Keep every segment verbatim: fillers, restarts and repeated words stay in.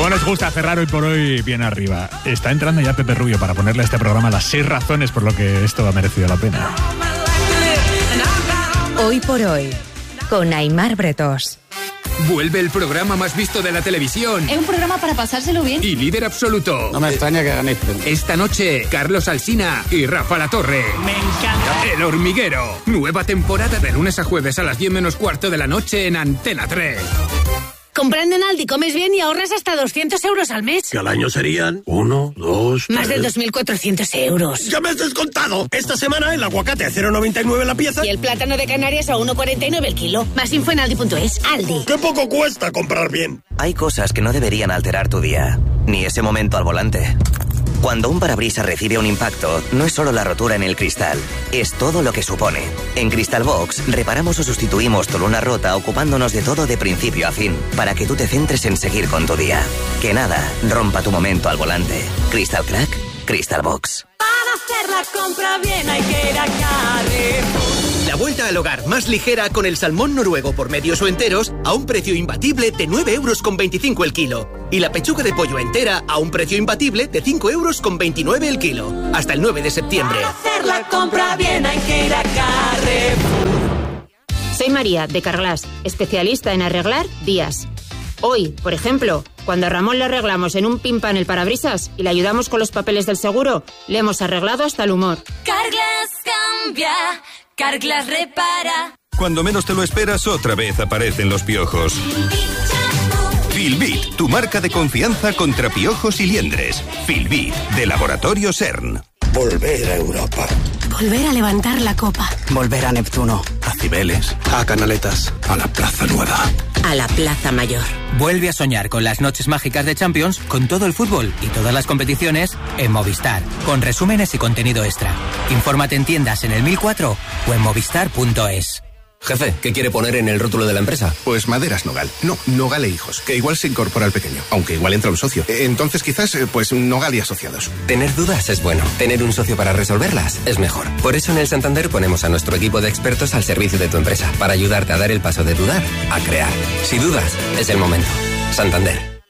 ¿Cómo les gusta cerrar hoy por hoy bien arriba? Está entrando ya Pepe Rubio para ponerle a este programa las seis razones por lo que esto ha merecido la pena. Hoy por hoy, con Aimar Bretós. Vuelve el programa más visto de la televisión. Es un programa para pasárselo bien. Y líder absoluto. No me extraña que hagan esto. Esta noche, Carlos Alsina y Rafa Latorre. Me encanta. El Hormiguero. Nueva temporada de lunes a jueves a las diez menos cuarto de la noche en Antena tres. Comprando en Aldi comes bien y ahorras hasta doscientos euros al mes. Que al año serían uno, dos, Más tres. de dos mil cuatrocientos euros. ¡Ya me has descontado! Esta semana el aguacate a cero coma noventa y nueve la pieza. Y el plátano de Canarias a uno coma cuarenta y nueve el kilo. Más info en aldi punto es. Aldi. ¡Qué poco cuesta comprar bien! Hay cosas que no deberían alterar tu día, ni ese momento al volante. Cuando un parabrisas recibe un impacto, no es solo la rotura en el cristal, es todo lo que supone. En Crystal Box, reparamos o sustituimos tu luna rota ocupándonos de todo de principio a fin, para que tú te centres en seguir con tu día. Que nada rompa tu momento al volante. Crystal Crack, Crystal Box. Para hacer la compra bien hay que ir a Carrefour. La vuelta al hogar más ligera con el salmón noruego por medios o enteros a un precio imbatible de nueve euros con veinticinco el kilo. Y la pechuga de pollo entera a un precio imbatible de cinco euros con veintinueve el kilo. Hasta el nueve de septiembre. Para hacer la compra bien hay que ir a Carrefour. Soy María, de Carglass, especialista en arreglar vías. Hoy, por ejemplo, cuando a Ramón le arreglamos en un pimpan el parabrisas y le ayudamos con los papeles del seguro, le hemos arreglado hasta el humor. Carglass cambia, Carglass repara. Cuando menos te lo esperas, otra vez aparecen los piojos. Filbit, tu marca de confianza contra piojos y liendres. Filbit, de Laboratorio CERN. Volver a Europa. Volver a levantar la copa. Volver a Neptuno. A Cibeles. A Canaletas. A la Plaza Nueva. A la Plaza Mayor. Vuelve a soñar con las noches mágicas de Champions, con todo el fútbol y todas las competiciones en Movistar, con resúmenes y contenido extra. Infórmate en tiendas en el mil cuatro o en movistar punto es. Jefe, ¿qué quiere poner en el rótulo de la empresa? Pues Maderas Nogal. No, Nogal e Hijos, que igual se incorpora al pequeño, aunque igual entra un socio. Entonces quizás, pues Nogal y Asociados. Tener dudas es bueno. Tener un socio para resolverlas es mejor. Por eso en el Santander ponemos a nuestro equipo de expertos al servicio de tu empresa, para ayudarte a dar el paso de dudar a crear. Si dudas, es el momento. Santander.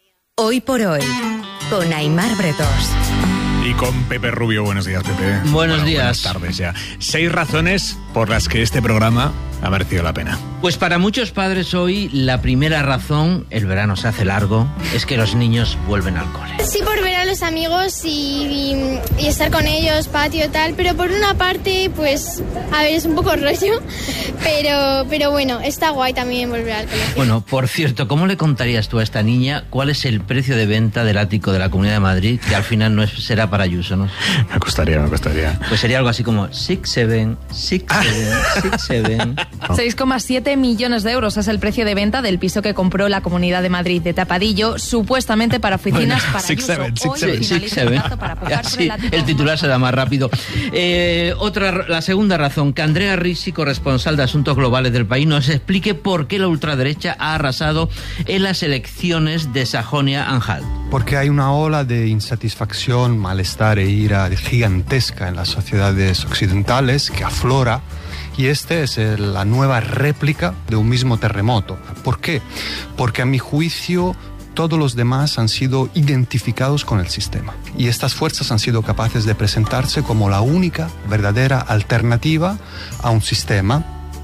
Hoy por hoy, con Aimar Bretós. Y con Pepe Rubio. Buenos días, Pepe. Buenos bueno, días. Buenas tardes ya. Seis razones por las que este programa ha merecido la pena. Pues para muchos padres hoy, la primera razón, el verano se hace largo, es que los niños vuelven al cole. Sí, por ver a los amigos y, y, y estar con ellos, patio y tal, pero por una parte, pues, a ver, es un poco rollo, pero, pero bueno, está guay también volver al colegio. Bueno, por cierto, ¿cómo le contarías tú a esta niña cuál es el precio de venta del ático de la Comunidad de Madrid, que al final no es, será para Ayuso, ¿no? Me costaría, me costaría. Pues sería algo así como six seven, six seven, six seven. seis coma siete millones de euros es el precio de venta del piso que compró la Comunidad de Madrid de Tapadillo, supuestamente para oficinas bueno, para six Ayuso. Seven, six Hoy seven. finaliza Six el seven. plazo para aprobar Sí, sobre el ático. el titular será más rápido. Eh, otra, la segunda razón, que Andrea Risi, corresponsal de Asuntos Globales del País, nos explique por qué la ultraderecha ha arrasado en las elecciones de Sajonia-Anhalt. Porque hay una ola de insatisfacción, malestar e ira gigantesca en las sociedades occidentales que aflora. Y este es el, la nueva réplica de un mismo terremoto. ¿Por qué? Porque a mi juicio todos los demás han sido identificados con el sistema. Y estas fuerzas han sido capaces de presentarse como la única verdadera alternativa a un sistema.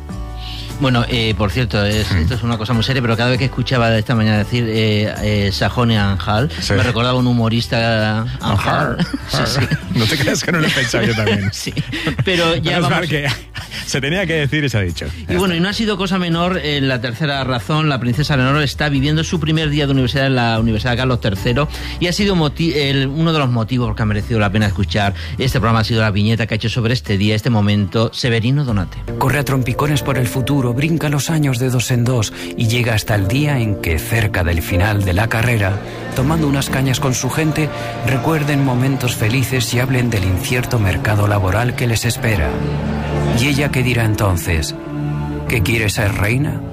Bueno, eh, por cierto, es, esto es una cosa muy seria, pero cada vez que escuchaba esta mañana decir eh, eh, Sajonia-Anhalt, sí. me recordaba un humorista Anhalt. Sí, sí. No te creas que no lo he pensado yo también. Sí, pero ya Menos vamos... mal que se tenía que decir y se ha dicho. Y bueno, y no ha sido cosa menor, en la tercera razón, la princesa Leonor está viviendo su primer día de universidad en la Universidad Carlos tercero y ha sido moti- el, uno de los motivos por que ha merecido la pena escuchar este programa ha sido la viñeta que ha hecho sobre este día, este momento, Severino Donate. Corre a trompicones por el futuro, brinca los años de dos en dos y llega hasta el día en que, cerca del final de la carrera, tomando unas cañas con su gente, recuerden momentos felices y hablen del incierto mercado laboral que les espera. ¿Y ella qué dirá entonces? ¿Que quiere ser reina?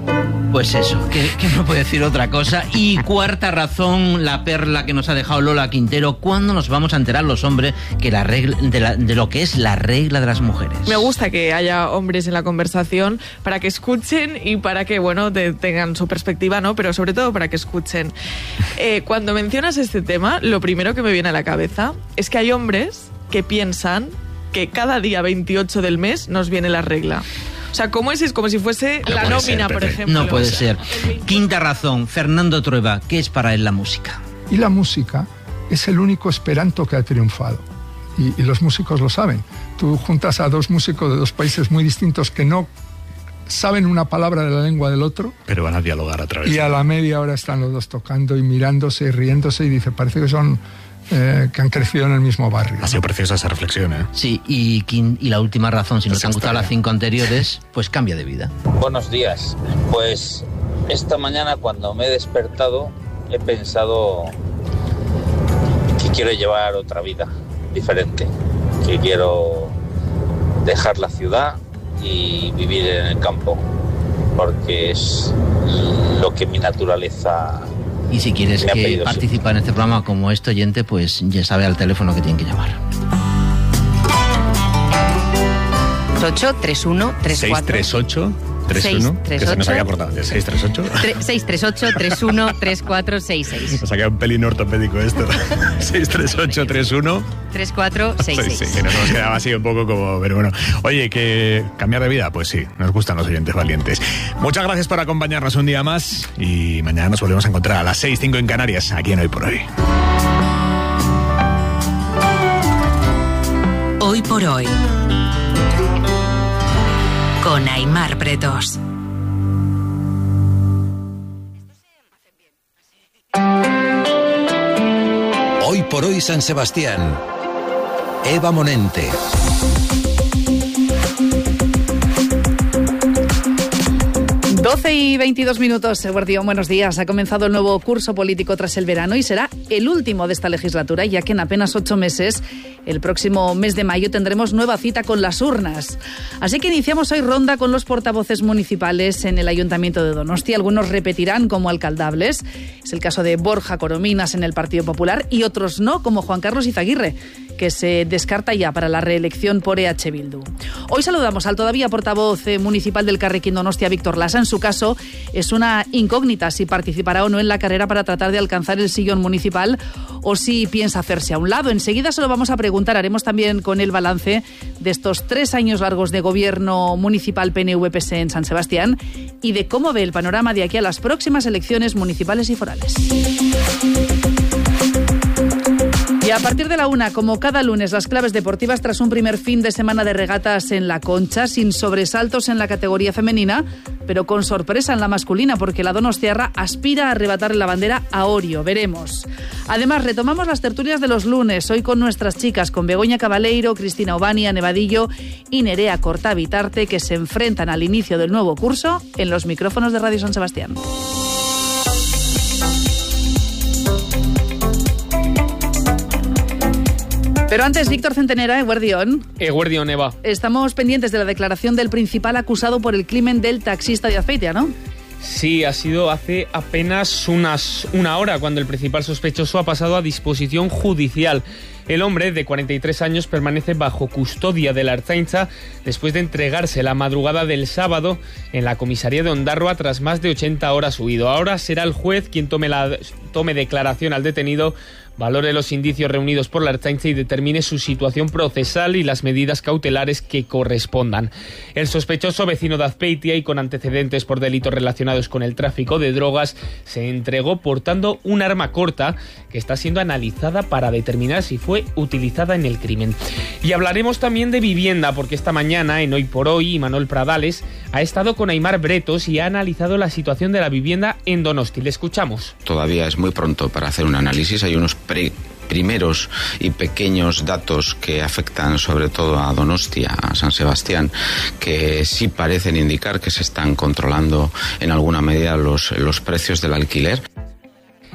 Pues eso, que, que no puede decir otra cosa. Y cuarta razón, la perla que nos ha dejado Lola Quintero: ¿cuándo nos vamos a enterar los hombres que la regla, de, la, de lo que es la regla de las mujeres? Me gusta que haya hombres en la conversación para que escuchen y para que, bueno, te, tengan su perspectiva, ¿no? Pero sobre todo para que escuchen. Eh, cuando mencionas este tema, lo primero que me viene a la cabeza es que hay hombres que piensan que cada día veintiocho del mes nos viene la regla. O sea, ¿cómo es? Es como si fuese no la nómina, ser, por ejemplo. No puede ser. Quinta razón, Fernando Trueba: ¿qué es para él la música? Y la música es el único esperanto que ha triunfado. Y, y los músicos lo saben. Tú juntas a dos músicos de dos países muy distintos que no saben una palabra de la lengua del otro, pero van a dialogar a través y a la media hora están los dos tocando y mirándose y riéndose, y dice, parece que son... Eh, que han crecido en el mismo barrio. Ha sido preciosa esa reflexión, ¿eh? Sí, y, y la última razón, si nos han gustado las cinco anteriores, pues cambia de vida. Buenos días. Pues esta mañana cuando me he despertado he pensado que quiero llevar otra vida diferente, que quiero dejar la ciudad y vivir en el campo, porque es lo que mi naturaleza... Y si quieres que participar en este programa como este oyente, pues ya sabe al teléfono que tienen que llamar. ocho tres uno tres cuatro seis tres ocho tres uno que se nos había cortado. seis tres ocho seis tres ocho tres uno tres cuatro seis seis. Nos ha quedado un pelín ortopédico esto. seis tres ocho tres uno tres cuatro seis seis. Sí, sí, que nos quedaba así un poco como... Pero bueno, oye, que cambiar de vida, pues sí, nos gustan los oyentes valientes. Muchas gracias por acompañarnos un día más y mañana nos volvemos a encontrar a las seis cinco en Canarias, aquí en Hoy por Hoy. Hoy por Hoy, con Aimar Bretos. Hoy por Hoy San Sebastián. Eva Monente. doce y veintidós minutos, Guardión, buenos días. Ha comenzado el nuevo curso político tras el verano y será el último de esta legislatura, ya que en apenas ocho meses, el próximo mes de mayo, tendremos nueva cita con las urnas. Así que iniciamos hoy ronda con los portavoces municipales en el Ayuntamiento de Donostia. Algunos repetirán como alcaldables. Es el caso de Borja Corominas en el Partido Popular y otros no, como Juan Carlos Izaguirre, que se descarta ya para la reelección por E H Bildu. Hoy saludamos al todavía portavoz municipal del Carrequín Donostia, Víctor Lasa. En su caso, es una incógnita si participará o no en la carrera para tratar de alcanzar el sillón municipal o si piensa hacerse a un lado. Enseguida se lo vamos a preguntar. Haremos también con el balance de estos tres años largos de gobierno municipal P N V P S en San Sebastián y de cómo ve el panorama de aquí a las próximas elecciones municipales y forales. Y a partir de la una, como cada lunes, las claves deportivas tras un primer fin de semana de regatas en la Concha, sin sobresaltos en la categoría femenina, pero con sorpresa en la masculina, porque la donostiarra aspira a arrebatarle la bandera a Orio. Veremos. Además, retomamos las tertulias de los lunes, hoy con nuestras chicas, con Begoña Cabaleiro, Cristina Obania, Nevadillo y Nerea Cortavitarte, que se enfrentan al inicio del nuevo curso en los micrófonos de Radio San Sebastián. Pero antes, Víctor Centenera, Eguardión. Eguardión, Eva. Estamos pendientes de la declaración del principal acusado por el crimen del taxista de Azpeitia, ¿no? Sí, ha sido hace apenas unas, una hora cuando el principal sospechoso ha pasado a disposición judicial. El hombre, de cuarenta y tres años, permanece bajo custodia de la Ertzaintza después de entregarse la madrugada del sábado en la comisaría de Ondarroa tras más de ochenta horas huido. Ahora será el juez quien tome, la, tome declaración al detenido, valore los indicios reunidos por la Ertzaintza y determine su situación procesal y las medidas cautelares que correspondan. El sospechoso, vecino de Azpeitia y con antecedentes por delitos relacionados con el tráfico de drogas, se entregó portando un arma corta que está siendo analizada para determinar si fue utilizada en el crimen. Y hablaremos también de vivienda, porque esta mañana en Hoy por Hoy, Imanol Pradales ha estado con Aimar Bretos y ha analizado la situación de la vivienda en Donosti. Le escuchamos. Todavía es muy pronto para hacer un análisis. Hay unos pre primeros y pequeños datos que afectan sobre todo a Donostia, a San Sebastián, que sí parecen indicar que se están controlando en alguna medida los, los precios del alquiler.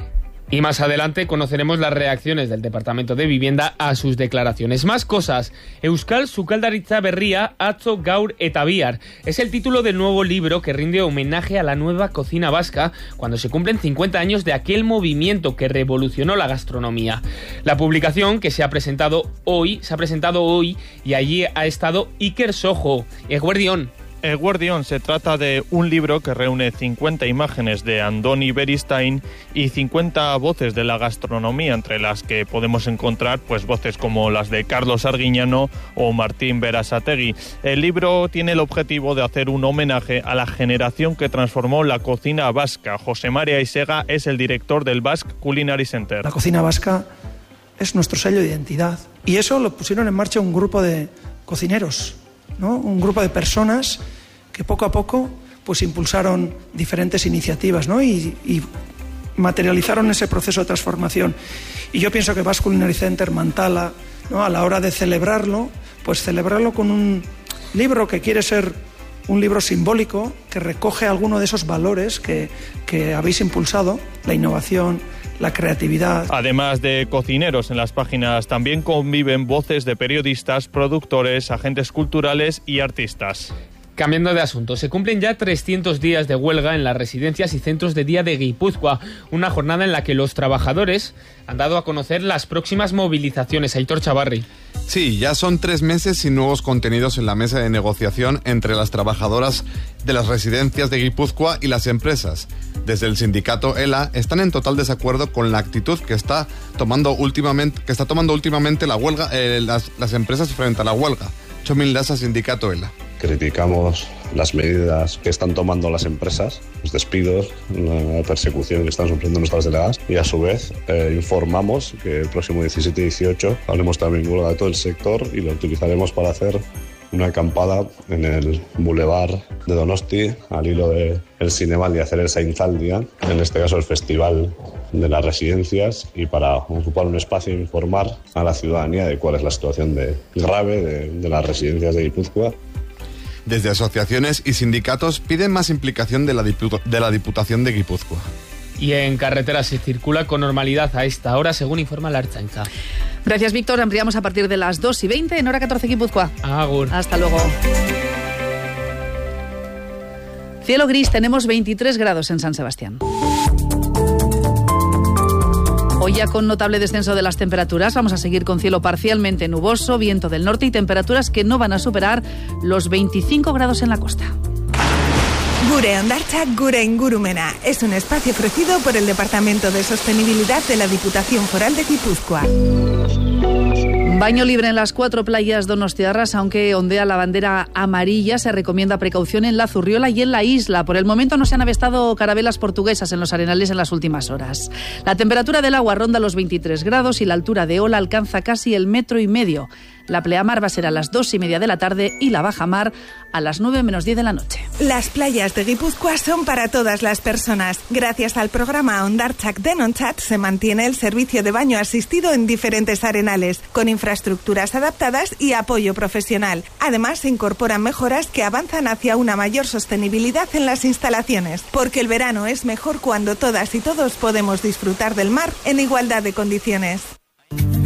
Y más adelante conoceremos las reacciones del Departamento de Vivienda a sus declaraciones. Más cosas. Euskal Sukaldaritza Berria Atzo Gaur eta Bihar. Es el título del nuevo libro que rinde homenaje a la nueva cocina vasca cuando se cumplen cincuenta años de aquel movimiento que revolucionó la gastronomía. La publicación que se ha presentado hoy, se ha presentado hoy y allí ha estado Iker Sojo. Eguerdión. Eguerdión, se trata de un libro que reúne cincuenta imágenes de Andoni Beristain y cincuenta voces de la gastronomía, entre las que podemos encontrar pues voces como las de Carlos Arguiñano o Martín Berasategui. El libro tiene el objetivo de hacer un homenaje a la generación que transformó la cocina vasca. José María Isega es el director del Basque Culinary Center. La cocina vasca es nuestro sello de identidad y eso lo pusieron en marcha un grupo de cocineros, ¿no? Un grupo de personas que poco a poco pues impulsaron diferentes iniciativas, ¿no? y, y materializaron ese proceso de transformación. Y yo pienso que Basque Culinary Center, Mantala, ¿no? A la hora de celebrarlo, pues celebrarlo con un libro que quiere ser un libro simbólico, que recoge alguno de esos valores que, que habéis impulsado, la innovación, la creatividad. Además de cocineros, en las páginas también conviven voces de periodistas, productores, agentes culturales y artistas. Cambiando de asunto, se cumplen ya trescientos días de huelga en las residencias y centros de día de Guipúzcoa, una jornada en la que los trabajadores han dado a conocer las próximas movilizaciones. Aitor Chavarri. Sí, ya son tres meses sin nuevos contenidos en la mesa de negociación entre las trabajadoras de las residencias de Guipúzcoa y las empresas. Desde el sindicato ELA están en total desacuerdo con la actitud que está tomando últimamente, que está tomando últimamente la huelga, eh, las, las empresas frente a la huelga. Chomil Lasa, sindicato ELA. Criticamos las medidas que están tomando las empresas, los despidos, la persecución que están sufriendo nuestras delegadas y a su vez eh, informamos que el próximo diecisiete y dieciocho haremos también huelga de todo el sector y lo utilizaremos para hacer una acampada en el Boulevard de Donosti al hilo del Cinemal y hacer el Sainzaldia, en este caso el Festival de las Residencias, y para ocupar un espacio e informar a la ciudadanía de cuál es la situación de, grave de, de las residencias de Guipúzcoa. Desde asociaciones y sindicatos piden más implicación de la, Diputa- de la Diputación de Guipúzcoa. Y en carreteras se circula con normalidad a esta hora, según informa la Ertzaintza. Gracias, Víctor. Ampliamos a partir de las dos y veinte en hora catorce Guipúzcoa. Agur. Hasta luego. Cielo gris, tenemos veintitrés grados en San Sebastián. Hoy ya con notable descenso de las temperaturas, vamos a seguir con cielo parcialmente nuboso, viento del norte y temperaturas que no van a superar los veinticinco grados en la costa. Gure Hondartzak Gure Ingurumena es un espacio ofrecido por el Departamento de Sostenibilidad de la Diputación Foral de Guipúzcoa. Baño libre en las cuatro playas donostiarras, aunque ondea la bandera amarilla, se recomienda precaución en la Zurriola y en la isla. Por el momento no se han avistado carabelas portuguesas en los arenales en las últimas horas. La temperatura del agua ronda los veintitrés grados y la altura de ola alcanza casi el metro y medio. La pleamar va a ser a las dos y media de la tarde y la bajamar a las nueve menos diez de la noche. Las playas de Guipúzcoa son para todas las personas. Gracias al programa Hondartzak Denontzat se mantiene el servicio de baño asistido en diferentes arenales, con infraestructuras adaptadas y apoyo profesional. Además, se incorporan mejoras que avanzan hacia una mayor sostenibilidad en las instalaciones, porque el verano es mejor cuando todas y todos podemos disfrutar del mar en igualdad de condiciones.